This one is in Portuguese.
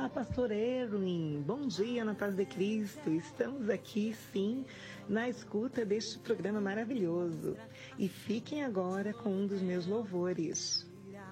Olá, pastor Erwin. Bom dia, na paz de Cristo. Estamos aqui, sim, na escuta deste programa maravilhoso. E fiquem agora com um dos meus louvores.